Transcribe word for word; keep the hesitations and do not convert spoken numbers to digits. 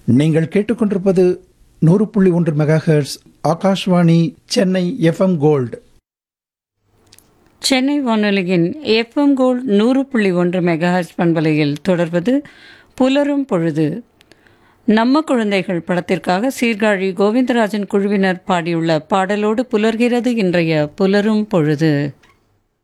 நீங்கள் கேட்டுக்கொண்டிருப்பது நூறு புள்ளி ஒன்று megahertz Akashvani Chennai FM gold. Chennai வானொலியின் எஃப்எம் கோல்ட் நூறு புள்ளி ஒன்று மெகாஹெர்ட்ஸ் பண்பலையில் தொடர்வது புலரும் பொழுது. நம்ம குழந்தைகள் படத்திற்காக சீர்காழி கோவிந்தராஜன் குழுவினர் பாடியுள்ள பாடலோடு புலர்கிறது இன்றைய புலரும் பொழுது.